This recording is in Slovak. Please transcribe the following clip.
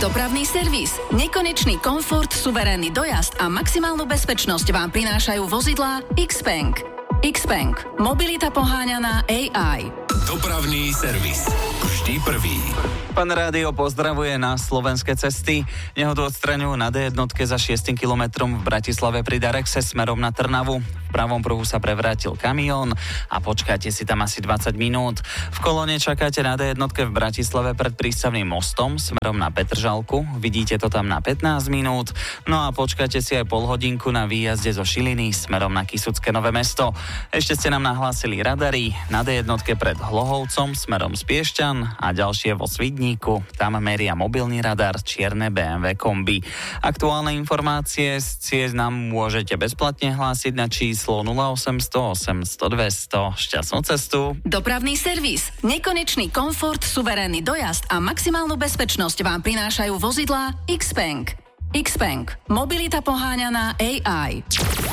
Dopravný servis, nekonečný komfort, suverénny dojazd a maximálnu bezpečnosť vám prinášajú vozidlá Xpeng. Xpeng. Mobilita poháňaná AI. Dopravný servis. Vždy prvý. Pán rádio pozdravuje na slovenské cesty. Nehodu odstraňujú na D1 za 6 kilometrom v Bratislave pri Darexe smerom na Trnavu. V pravom pruhu sa prevrátil kamión a počkáte si tam asi 20 minút. V kolóne čakáte na D1 v Bratislave pred prístavným mostom smerom na Petržalku. Vidíte to tam na 15 minút. No a počkáte si aj pol hodinku na výjazde zo Šiliny smerom na Kysucké Nové Mesto. Ešte ste nám nahlásili radary na D1 pred Hlohovcom smerom z Piešťan a ďalšie vo Svidníku. Tam meria mobilný radar čierne BMW kombi. Aktuálne informácie z ciest nám môžete bezplatne hlásiť na číslo 0800 800 200. Šťastnú cestu. Dopravný servis, nekonečný komfort, suverénny dojazd a maximálnu bezpečnosť vám prinášajú vozidlá Xpeng. Xpeng. Mobilita poháňaná AI.